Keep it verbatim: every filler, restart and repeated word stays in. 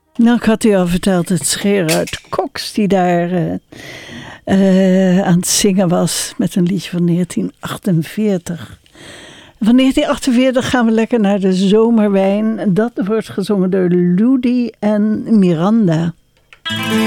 Nou, ik had u al verteld, het Gerard Cox die daar uh, uh, aan het zingen was met een liedje van negentien achtenveertig. Van negentien achtenveertig gaan we lekker naar de zomerwijn. Dat wordt gezongen door Ludi en Miranda.